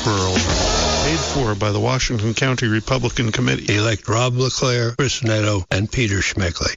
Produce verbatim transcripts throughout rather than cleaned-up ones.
rural. Paid for by the Washington County Republican Committee. Elect Rob LeClaire, Chris Neto, and Peter Schmeckley.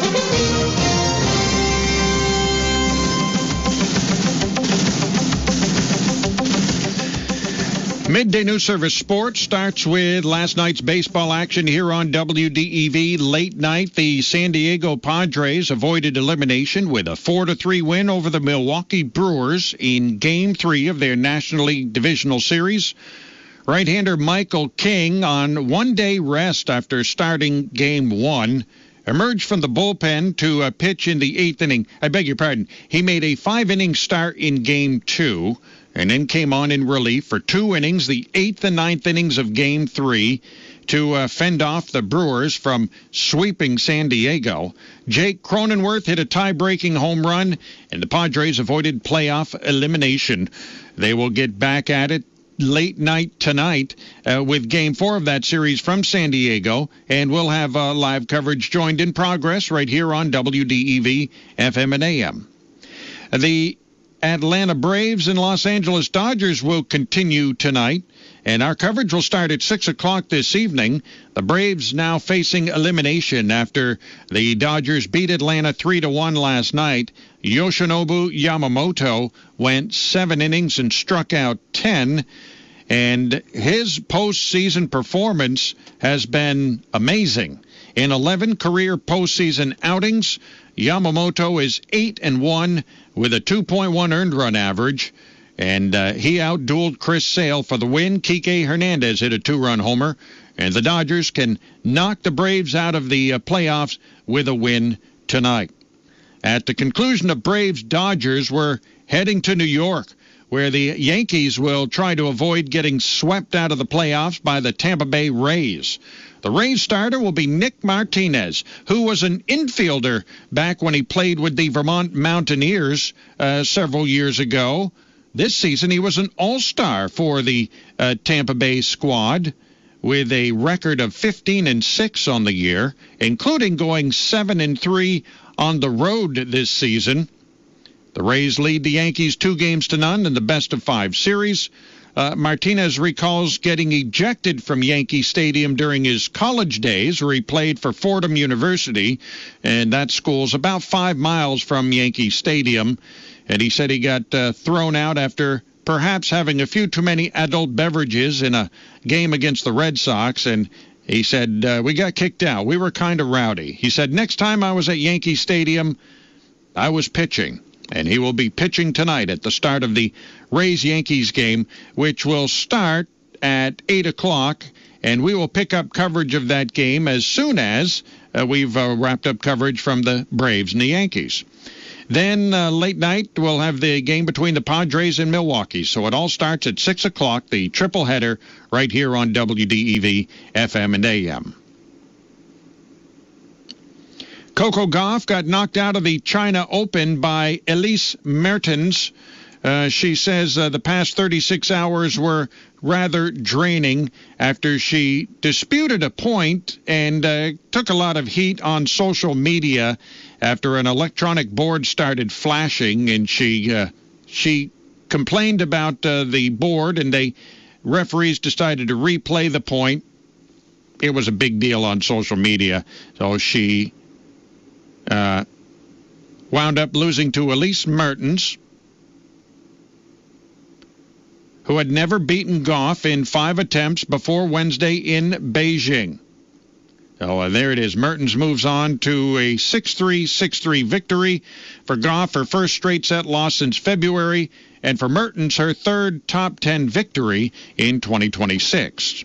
Midday News Service Sports starts with last night's baseball action here on W D E V. Late night, the San Diego Padres avoided elimination with a four to three win over the Milwaukee Brewers in Game three of their National League Divisional Series. Right-hander Michael King, on one-day rest after starting Game one, emerged from the bullpen to uh, pitch in the eighth inning. I beg your pardon. He made a five-inning start in Game two, and then came on in relief for two innings, the eighth and ninth innings of Game three, to uh, fend off the Brewers from sweeping San Diego. Jake Cronenworth hit a tie-breaking home run, and the Padres avoided playoff elimination. They will get back at it late night tonight uh, with Game four of that series from San Diego, and we'll have uh, live coverage joined in progress right here on W D E V, F M and A M. The Atlanta Braves and Los Angeles Dodgers will continue tonight, and our coverage will start at six o'clock this evening. The Braves now facing elimination after the Dodgers beat Atlanta three to one last night. Yoshinobu Yamamoto went seven innings and struck out ten, and his postseason performance has been amazing. In eleven career postseason outings, Yamamoto is eight and one with a two point one earned run average, and uh, he outdueled Chris Sale for the win. Kike Hernandez hit a two-run homer, and the Dodgers can knock the Braves out of the uh, playoffs with a win tonight. At the conclusion of Braves-Dodgers, we're heading to New York, where the Yankees will try to avoid getting swept out of the playoffs by the Tampa Bay Rays. The Rays starter will be Nick Martinez, who was an infielder back when he played with the Vermont Mountaineers uh, several years ago. This season, he was an all-star for the uh, Tampa Bay squad with a record of fifteen and six on the year, including going seven and three on the road this season. The Rays lead the Yankees two games to none in the best-of-five series. Uh, Martinez recalls getting ejected from Yankee Stadium during his college days, where he played for Fordham University, and that school's about five miles from Yankee Stadium. And he said he got uh, thrown out after perhaps having a few too many adult beverages in a game against the Red Sox, and he said, uh, we got kicked out. We were kind of rowdy. He said, next time I was at Yankee Stadium, I was pitching. And he will be pitching tonight at the start of the Rays-Yankees game, which will start at eight o'clock, and we will pick up coverage of that game as soon as uh, we've uh, wrapped up coverage from the Braves and the Yankees. Then uh, late night, we'll have the game between the Padres and Milwaukee. So it all starts at six o'clock, the triple header right here on W D E V, F M and A M. Coco Gauff got knocked out of the China Open by Elise Mertens. Uh, she says uh, the past thirty-six hours were rather draining after she disputed a point and uh, took a lot of heat on social media after an electronic board started flashing, and she uh, she complained about uh, the board, and they referees decided to replay the point. It was a big deal on social media, so she uh, wound up losing to Elise Mertens, who had never beaten Gauff in five attempts before Wednesday in Beijing. So uh, there it is. Mertens moves on to a six three, six three victory. For Gauff, her first straight set loss since February, and for Mertens, her third top ten victory in twenty twenty-six.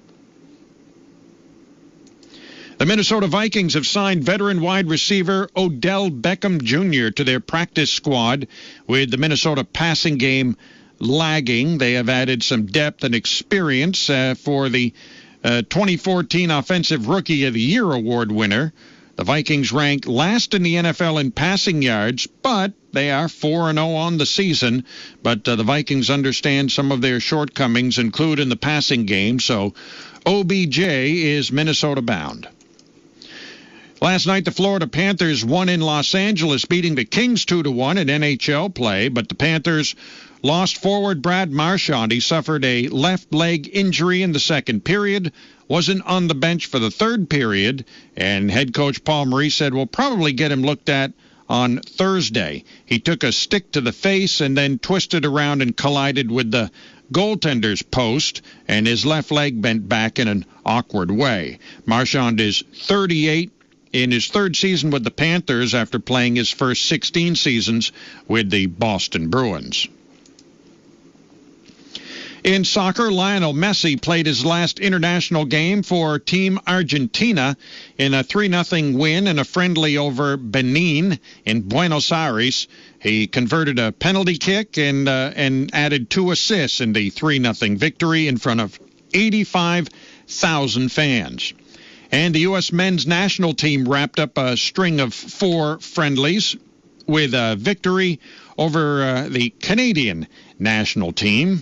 The Minnesota Vikings have signed veteran wide receiver Odell Beckham Junior to their practice squad. With the Minnesota passing game lagging, they have added some depth and experience uh, for the uh, twenty fourteen Offensive Rookie of the Year award winner. The Vikings rank last in the N F L in passing yards, but they are four and oh on the season. But uh, the Vikings understand some of their shortcomings include in the passing game, so O B J is Minnesota bound. Last night, the Florida Panthers won in Los Angeles, beating the Kings two to one in N H L play, but the Panthers lost forward Brad Marchand. He suffered a left leg injury in the second period, wasn't on the bench for the third period, and head coach Paul Maurice said we'll probably get him looked at on Thursday. He took a stick to the face and then twisted around and collided with the goaltender's post, and his left leg bent back in an awkward way. Marchand is thirty-eight, in his third season with the Panthers after playing his first sixteen seasons with the Boston Bruins. In soccer, Lionel Messi played his last international game for Team Argentina in a three nothing win in a friendly over Benin in Buenos Aires. He converted a penalty kick and uh, and added two assists in the three nothing victory in front of eighty-five thousand fans. And the U S men's national team wrapped up a string of four friendlies with a victory over uh, the Canadian national team.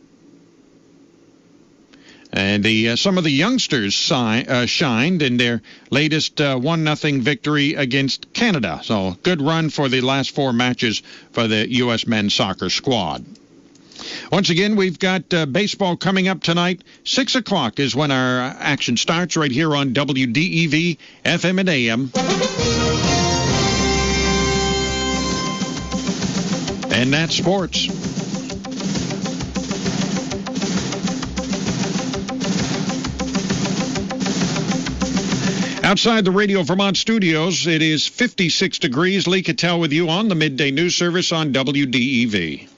And the, uh, some of the youngsters si- uh, shined in their latest uh, one nothing victory against Canada. So good run for the last four matches for the U S men's soccer squad. Once again, we've got uh, baseball coming up tonight. Six o'clock is when our action starts right here on W D E V, F M and A M. And that's sports. Outside the Radio Vermont studios, it is fifty-six degrees. Lee Cattell with you on the Midday News Service on W D E V.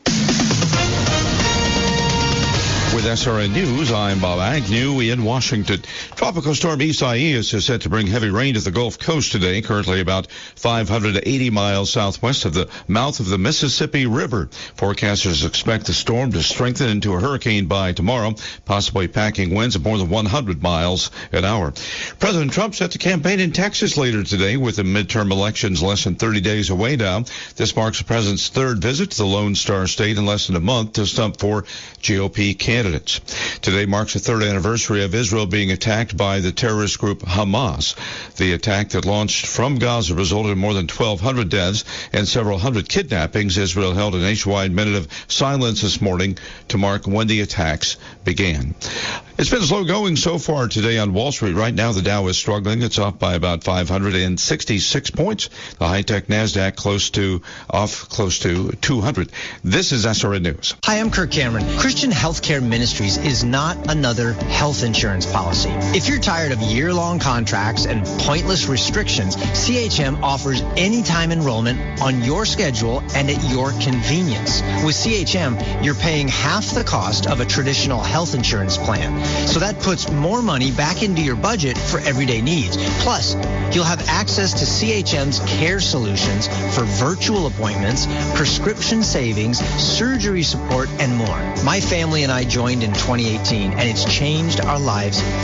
With S R N News, I'm Bob Agnew in Washington. Tropical storm Isaias is set to bring heavy rain to the Gulf Coast today, currently about five hundred eighty miles southwest of the mouth of the Mississippi River. Forecasters expect the storm to strengthen into a hurricane by tomorrow, possibly packing winds of more than one hundred miles an hour. President Trump set to campaign in Texas later today, with the midterm elections less than thirty days away now. This marks the president's third visit to the Lone Star State in less than a month to stump for G O P candidates. Today marks the third anniversary of Israel being attacked by the terrorist group Hamas. The attack that launched from Gaza resulted in more than twelve hundred deaths and several hundred kidnappings. Israel held a nationwide minute of silence this morning to mark when the attacks began. It's been slow going so far today on Wall Street. Right now, the Dow is struggling. It's off by about five hundred sixty-six points. The high-tech NASDAQ close to off close to two hundred. This is S R N News. Hi, I'm Kirk Cameron. Christian Healthcare Ministries is not another health insurance policy. If you're tired of year-long contracts and pointless restrictions, C H M offers anytime enrollment on your schedule and at your convenience. With C H M, you're paying half the cost of a traditional health insurance plan. So that puts more money back into your budget for everyday needs. Plus, you'll have access to C H M's care solutions for virtual appointments, prescription savings, surgery support, and more. My family and I joined in twenty eighteen, and it's changed our lives